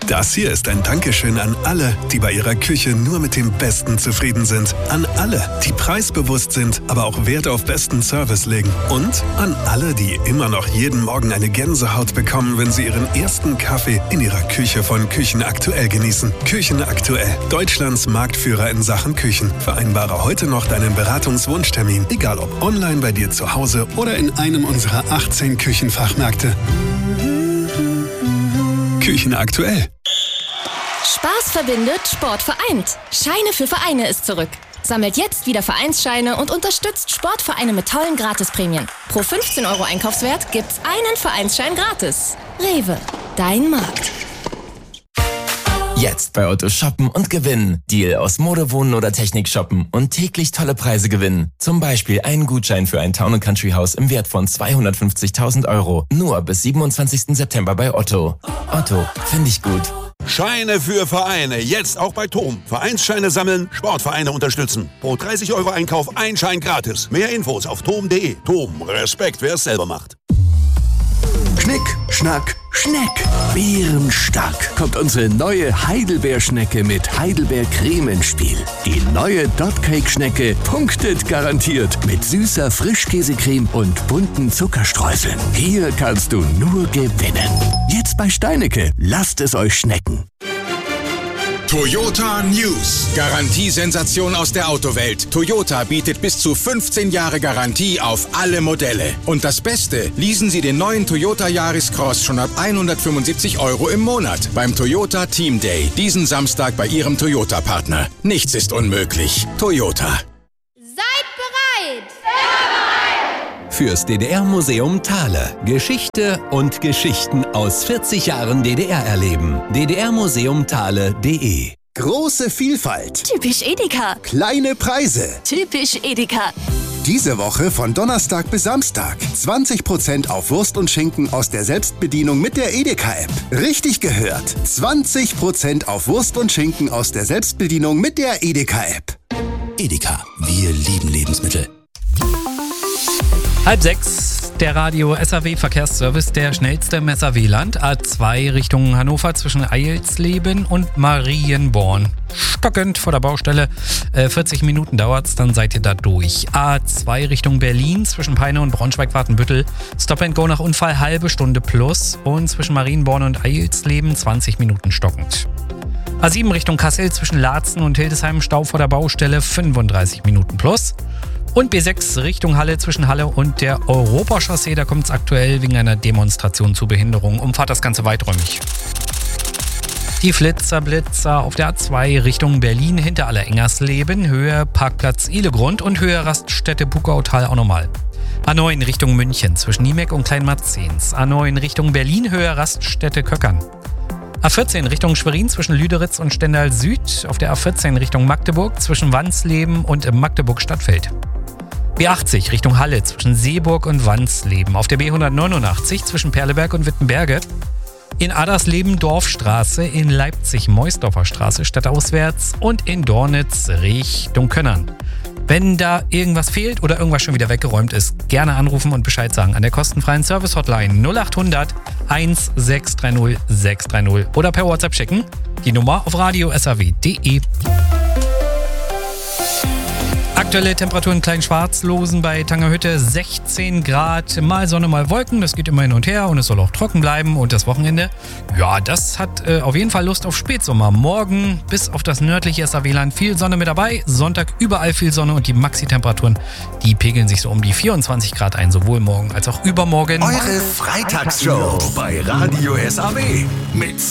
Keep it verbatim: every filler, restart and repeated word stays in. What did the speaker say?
Das hier ist ein Dankeschön an alle, die bei ihrer Küche nur mit dem Besten zufrieden sind. An alle, die preisbewusst sind, aber auch Wert auf besten Service legen. Und an alle, die immer noch jeden Morgen eine Gänsehaut bekommen, wenn sie ihren ersten Kaffee in ihrer Küche von Küchen Aktuell genießen. Küchen Aktuell, Deutschlands Marktführer in Sachen Küchen. Vereinbare heute noch deinen Beratungswunschtermin, egal ob online bei dir zu Hause oder in einem unserer achtzehn Küchenfachmärkte. Küchen Aktuell. Spaß verbindet, Sport vereint. Scheine für Vereine ist zurück. Sammelt jetzt wieder Vereinsscheine und unterstützt Sportvereine mit tollen Gratisprämien. Pro fünfzehn Euro Einkaufswert gibt's einen Vereinsschein gratis. Rewe, dein Markt. Jetzt bei Otto shoppen und gewinnen. Deal aus Mode, Wohnen oder Technik shoppen und täglich tolle Preise gewinnen. Zum Beispiel einen Gutschein für ein Town and Country Haus im Wert von zweihundertfünfzigtausend Euro. Nur bis siebenundzwanzigsten September bei Otto. Otto, finde ich gut. Scheine für Vereine, jetzt auch bei Tom. Vereinsscheine sammeln, Sportvereine unterstützen. Pro dreißig Euro Einkauf ein Schein gratis. Mehr Infos auf tom punkt de. Tom, Respekt, wer es selber macht. Schnick, Schnack, Schneck. Bärenstark kommt unsere neue Heidelbeerschnecke mit Heidelbeercreme ins Spiel. Die neue Dotcake-Schnecke punktet garantiert mit süßer Frischkäsecreme und bunten Zuckerstreuseln. Hier kannst du nur gewinnen. Jetzt bei Steinecke. Lasst es euch schmecken. Toyota News. Garantiesensation aus der Autowelt. Toyota bietet bis zu fünfzehn Jahre Garantie auf alle Modelle. Und das Beste, leasen Sie den neuen Toyota Yaris Cross schon ab hundertfünfundsiebzig Euro im Monat beim Toyota Team Day. Diesen Samstag bei Ihrem Toyota-Partner. Nichts ist unmöglich. Toyota. Seid bereit! Fürs D D R-Museum Thale. Geschichte und Geschichten aus vierzig Jahren D D R erleben. d d r museum thale punkt de. Große Vielfalt. Typisch Edeka. Kleine Preise. Typisch Edeka. Diese Woche von Donnerstag bis Samstag. zwanzig Prozent auf Wurst und Schinken aus der Selbstbedienung mit der Edeka-App. Richtig gehört. zwanzig Prozent auf Wurst und Schinken aus der Selbstbedienung mit der Edeka-App. Edeka. Wir lieben Lebensmittel. Halb sechs, der Radio S A W-Verkehrsservice, der schnellste im S A W-Land. A zwei Richtung Hannover zwischen Eilsleben und Marienborn. Stockend vor der Baustelle. Äh, vierzig Minuten dauert's, dann seid ihr da durch. A zwei Richtung Berlin zwischen Peine und Braunschweig-Wartenbüttel. Stop and Go nach Unfall halbe Stunde plus. Und zwischen Marienborn und Eilsleben zwanzig Minuten stockend. A sieben Richtung Kassel zwischen Laatzen und Hildesheim. Stau vor der Baustelle fünfunddreißig Minuten plus. Und B sechs Richtung Halle zwischen Halle und der Europachaussee. Da kommt es aktuell wegen einer Demonstration zu Behinderung. Umfahrt das Ganze weiträumig. Die Flitzer-Blitzer auf der A zwei Richtung Berlin hinter Allerengersleben. Höhe Parkplatz Ihlegrund und Höhe Raststätte Bukautal auch nochmal. A neun Richtung München zwischen Niemek und Kleinmarzens. A neun Richtung Berlin Höhe Raststätte Köckern. A vierzehn Richtung Schwerin zwischen Lüderitz und Stendal Süd. Auf der A vierzehn Richtung Magdeburg zwischen Wansleben und Magdeburg-Stadtfeld. B achtzig Richtung Halle zwischen Seeburg und Wansleben. Auf der B hundertneunundachtzig zwischen Perleberg und Wittenberge. In Adersleben Dorfstraße, in Leipzig Meusdorfer Straße stadtauswärts und in Dornitz Richtung Könnern. Wenn da irgendwas fehlt oder irgendwas schon wieder weggeräumt ist, gerne anrufen und Bescheid sagen an der kostenfreien Service-Hotline null achthundert sechshundertsechzig sechshundertdreißig oder per WhatsApp schicken. Die Nummer auf radio s a w punkt de. Aktuelle Temperaturen Klein-Schwarzlosen bei Tangerhütte sechzehn Grad, mal Sonne, mal Wolken, das geht immer hin und her und es soll auch trocken bleiben und das Wochenende, ja, das hat äh, auf jeden Fall Lust auf Spätsommer. Morgen bis auf das nördliche S A W-Land viel Sonne mit dabei, Sonntag überall viel Sonne und die Maxi-Temperaturen, die pegeln sich so um die vierundzwanzig Grad ein, sowohl morgen als auch übermorgen. Eure Freitagsshow bei Radio S A W mit